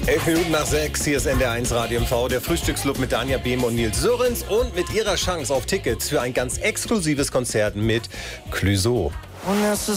11:05, hier ist NDR1 Radio MV, der Frühstücksclub mit Danja Behm und Nils Sörens und mit ihrer Chance auf Tickets für ein ganz exklusives Konzert mit Clouseau.